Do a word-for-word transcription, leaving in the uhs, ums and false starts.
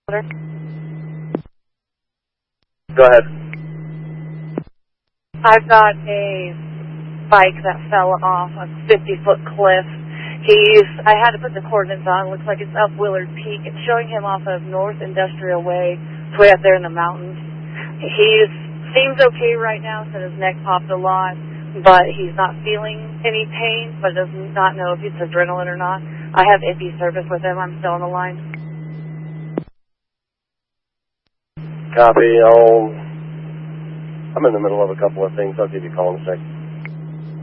Go ahead. I've got a bike that fell off a fifty-foot cliff. He's, I had to put the coordinates on. Looks like it's up Willard Peak. It's showing him off of North Industrial Way. It's way up there in the mountains. He seems okay right now, said his neck popped a lot, but he's not feeling any pain, but does not know if it's adrenaline or not. I have I P service with him. I'm still on the line. Copy. I'll, I'm in the middle of a couple of things. I'll give you a call in a sec.